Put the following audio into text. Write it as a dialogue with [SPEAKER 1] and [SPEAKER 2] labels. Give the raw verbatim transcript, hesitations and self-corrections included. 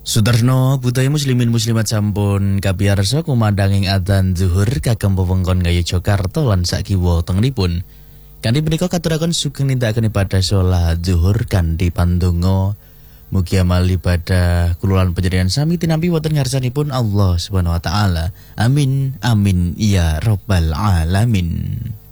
[SPEAKER 1] Sudarno budaya muslimin muslimat sampun kabiyarsa kumandanging adzan zuhur kagem wewengkon Gayo Jakarta lan sakiwa tengenipun. Kanthi punika katuraken sugeng nindakaken ibadah salat zuhur kanthi pandonga mugi amal ibadah kula lan panjenengan sami tinampi wonten ngarsanipun Allah Subhanahu wa taala. Amin amin ya rabbal alamin.